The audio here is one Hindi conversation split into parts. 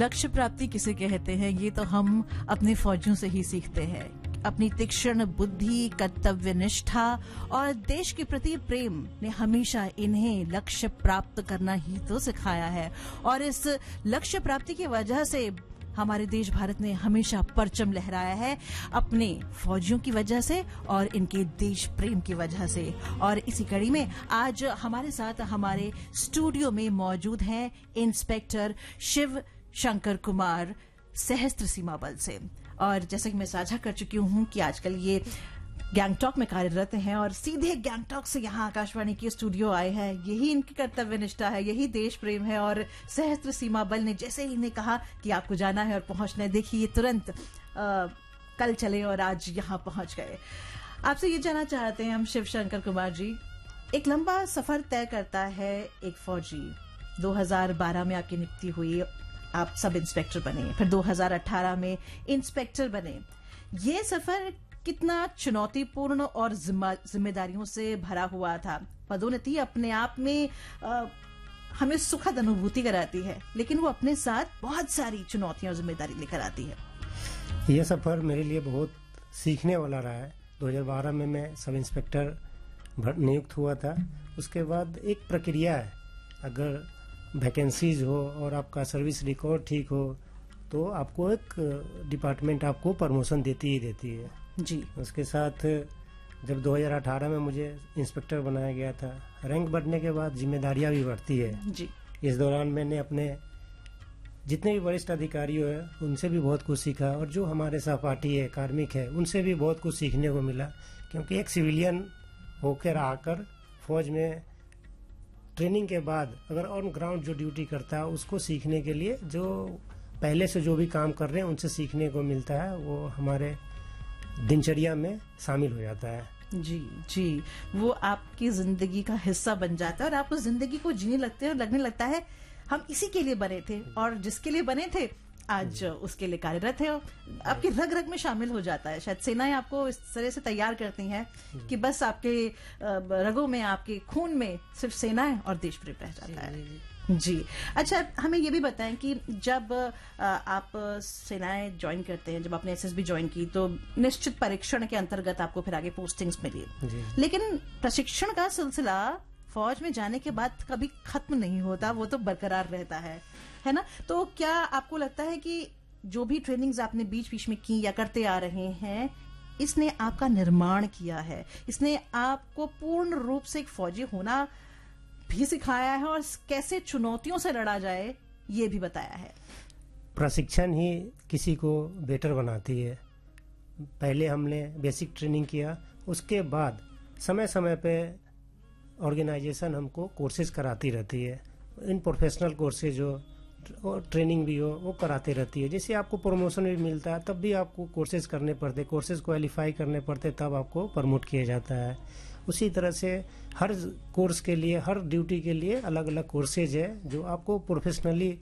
लक्ष्य प्राप्ति किसे कहते हैं ये तो हम अपने फौजियों से ही सीखते हैं। अपनी तीक्ष्ण बुद्धि, कर्तव्य निष्ठा और देश के प्रति प्रेम ने हमेशा इन्हें लक्ष्य प्राप्त करना ही तो सिखाया है और इस लक्ष्य प्राप्ति की वजह से हमारे देश भारत ने हमेशा परचम लहराया है, अपने फौजियों की वजह से और इनके देश प्रेम की वजह से। और इसी कड़ी में आज हमारे साथ हमारे स्टूडियो में मौजूद हैं इंस्पेक्टर शिव शंकर कुमार, सशस्त्र सीमा बल से। और जैसा कि मैं साझा कर चुकी हूं कि आजकल ये गैंगटॉक में कार्यरत हैं और सीधे गैंगटॉक से यहाँ आकाशवाणी के स्टूडियो आए हैं। यही इनकी कर्तव्य निष्ठा है, यही देश प्रेम है। और सशस्त्र सीमा बल ने जैसे ही इन्हें कहा कि आपको जाना है और पहुंचना है, देखिए तुरंत कल चले और आज यहाँ पहुंच गए। आपसे ये जानना चाहते हैं हम शिव शंकर कुमार जी, एक लंबा सफर तय करता है एक फौजी। 2012 में आपकी नियुक्ति हुई, आप सब इंस्पेक्टर बने, फिर 2018 में इंस्पेक्टर बने। ये सफर कितना चुनौतीपूर्ण और जिम्मेदारियों से भरा हुआ था। पदोन्नति अपने आप में हमें सुखद अनुभूति कराती है, लेकिन वो अपने साथ बहुत सारी चुनौतियां और जिम्मेदारी लेकर आती है। यह सफर मेरे लिए बहुत सीखने वाला रहा है। 2012 में मैं सब इंस्पेक्टर नियुक्त हुआ था। उसके बाद एक प्रक्रिया है, अगर वैकेंसीज हो और आपका सर्विस रिकॉर्ड ठीक हो तो आपको एक डिपार्टमेंट आपको प्रमोशन देती ही देती है जी। उसके साथ जब 2018 में मुझे इंस्पेक्टर बनाया गया था, रैंक बढ़ने के बाद जिम्मेदारियां भी बढ़ती है जी। इस दौरान मैंने अपने जितने भी वरिष्ठ अधिकारी हैं उनसे भी बहुत कुछ सीखा और जो हमारे सहपाठी है, कार्मिक है, उनसे भी बहुत कुछ सीखने को मिला। क्योंकि एक सिविलियन होकर आकर फौज में ट्रेनिंग के बाद अगर ऑन ग्राउंड जो ड्यूटी करता है उसको सीखने के लिए जो पहले से जो भी काम कर रहे हैं उनसे सीखने को मिलता है, वो हमारे दिनचर्या में शामिल हो जाता है। जी जी, वो आपकी जिंदगी का हिस्सा बन जाता है और आप उस जिंदगी को जीने लगते हैं और लगने लगता है हम इसी के लिए बने थे और जिसके लिए बने थे आज उसके लिए कार्यरत है। आपकी रग रग में शामिल हो जाता है। शायद सेनाएं आपको इस तरह से तैयार करती हैं कि बस आपके रगों में, आपके खून में सिर्फ सेनाएं और देश प्रेम रह जाता है। जी। अच्छा, हमें ये भी बताएं कि जब आप सेनाएं ज्वाइन करते हैं, जब आपने एसएसबी ज्वाइन की तो निश्चित परीक्षण के अंतर्गत आपको फिर आगे पोस्टिंग्स मिली, लेकिन प्रशिक्षण का सिलसिला फौज में जाने के बाद कभी खत्म नहीं होता, वो तो बरकरार रहता है ना? तो क्या आपको लगता है कि जो भी ट्रेनिंग्स आपने बीच बीच में की या करते आ रहे हैं, इसने आपका निर्माण किया है, इसने आपको पूर्ण रूप से एक फौजी होना भी सिखाया है और कैसे चुनौतियों से लड़ा जाए ये भी बताया है? प्रशिक्षण ही किसी को बेटर बनाती है। पहले हमने बेसिक ट्रेनिंग किया, उसके बाद समय समय पे ऑर्गेनाइजेशन हमको कोर्सेज कराती रहती है। इन प्रोफेशनल कोर्सेज हो और ट्रेनिंग भी हो वो कराती रहती है। जैसे आपको प्रमोशन भी मिलता है तब भी आपको कोर्सेज करने पड़ते, कोर्सेज क्वालिफाई करने पड़ते, तब आपको प्रमोट किया जाता है। उसी तरह से हर कोर्स के लिए, हर ड्यूटी के लिए अलग अलग कोर्सेज है जो आपको प्रोफेशनली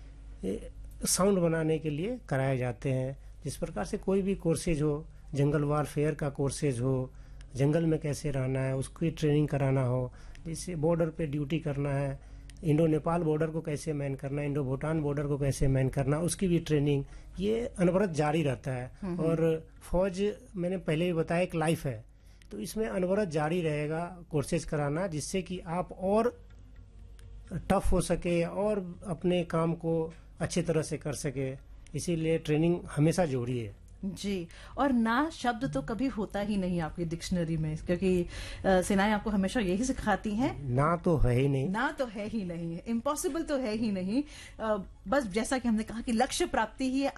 साउंड बनाने के लिए कराए जाते हैं। जिस प्रकार से कोई भी कोर्सेज हो, जंगल वारफेयर का कोर्सेज हो, जंगल में कैसे रहना है उसकी ट्रेनिंग कराना हो, जैसे बॉर्डर पे ड्यूटी करना है, इंडो नेपाल बॉर्डर को कैसे मैन करना है, इंडो भूटान बॉर्डर को कैसे मैन करना, उसकी भी ट्रेनिंग ये अनवरत जारी रहता है। और फौज, मैंने पहले भी बताया, एक लाइफ है, तो इसमें अनवरत जारी रहेगा कोर्सेज कराना, जिससे कि आप और टफ हो सके और अपने काम को अच्छी तरह से कर सके। इसीलिए ट्रेनिंग हमेशा जरूरी है। जी। और ना शब्द तो कभी होता ही नहीं आपकी डिक्शनरी में, क्योंकि सेनाएं आपको हमेशा यही सिखाती हैं, ना तो है ही नहीं, ना तो है ही नहीं, इम्पॉसिबल तो है ही नहीं। बस जैसा कि हमने कहा कि लक्ष्य प्राप्ति ही